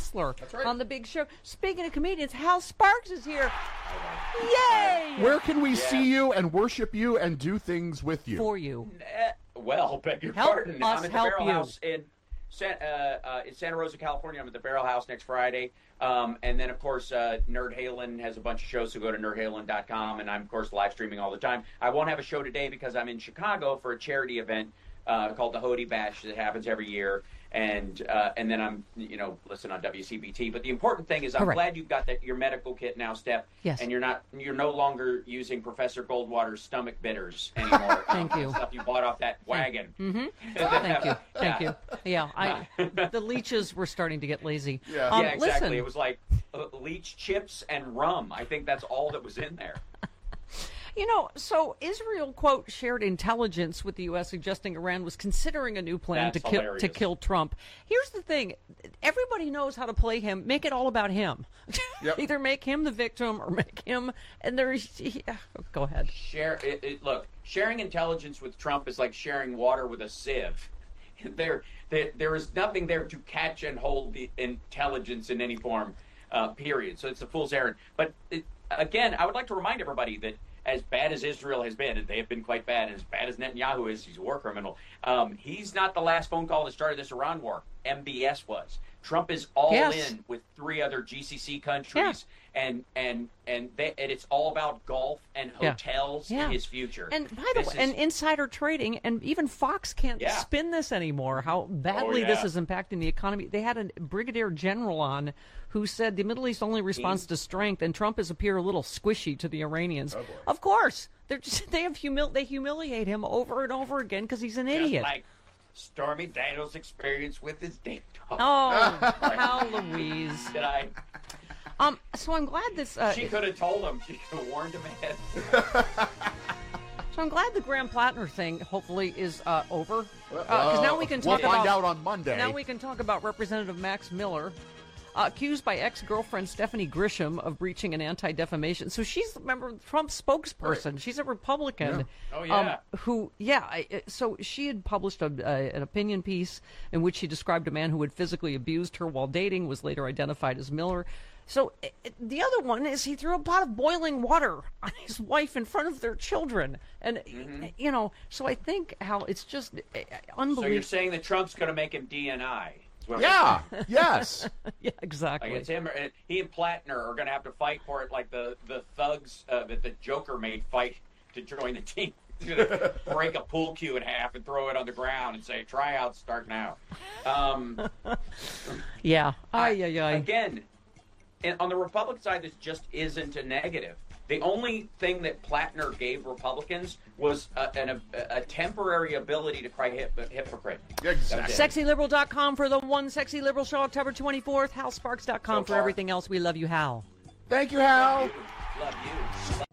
Hustler right. on the Big Show. Speaking of comedians, Hal Sparks is here. Yay! Where can we see you and worship you and do things with you? For you. Well, beg your Help pardon. us I'm at the help Barrel you. House in Santa Rosa, California. I'm at the Barrel House next Friday. And then, of course, Nerd Halen has a bunch of shows, so go to nerdhalen.com. And I'm, of course, live streaming all the time. I won't have a show today because I'm in Chicago for a charity event called the Hody Bash that happens every year. And then I'm, listen on WCBT. But the important thing is I'm Correct. glad you've got your medical kit now, Steph. Yes. And you're no longer using Professor Goldwater's stomach bitters anymore. Thank you. Stuff you bought off that wagon. Mm-hmm. Thank you. Yeah, the leeches were starting to get lazy. Yeah. Yeah, exactly. Listen, It was like leech chips and rum. I think that's all that was in there. so Israel, quote, shared intelligence with the U.S. suggesting Iran was considering a new plan That's to hilarious. kill Trump. Here's the thing. Everybody knows how to play him. Make it all about him. Yep. Either make him the victim or make him... And go ahead. Look, sharing intelligence with Trump is like sharing water with a sieve. There is nothing there to catch and hold the intelligence in any form, period. So it's a fool's errand. But again, I would like to remind everybody that as bad as Israel has been, and they have been quite bad, and as bad as Netanyahu is, he's a war criminal, he's not the last phone call that started this Iran war. MBS was. Trump is all in with 3 other GCC countries, and it's all about golf and hotels and his future. And by the way, and insider trading, and even Fox can't spin this anymore, how badly this is impacting the economy. They had a brigadier general on who said the Middle East only responds to strength, and Trump has appeared a little squishy to the Iranians. Oh, boy. Of course. They humiliate him over and over again because he's an idiot. Just like Stormy Daniels' experience with his ding dong. Oh, how Louise. Did I? So I'm glad this... She could have told him. She could have warned him ahead. So I'm glad the Graham Plattner thing hopefully is over. Because now we can talk we'll find out on Monday. Now we can talk about Representative Max Miller, accused by ex-girlfriend Stephanie Grisham of breaching an anti-defamation. So she's, remember, Trump's spokesperson. Right. She's a Republican. Yeah. Oh, yeah. So she had published an opinion piece in which she described a man who had physically abused her while dating, was later identified as Miller. So the other one is he threw a pot of boiling water on his wife in front of their children. And, so I think how it's just unbelievable. So you're saying that Trump's going to make him DNI? Yeah. Yes. Yeah, exactly. Like it's him. He and Plattner are going to have to fight for it, like the thugs that the Joker made fight to join the team. He's going to break a pool cue in half and throw it on the ground and say, "Tryouts start now." Yeah. Again, on the Republican side, this just isn't a negative. The only thing that Plattner gave Republicans was a temporary ability to cry hypocrite. Exactly. SexyLiberal.com for the One Sexy Liberal Show, October 24th. HalSparks.com for everything else. We love you, Hal. Thank you, Hal. Love you.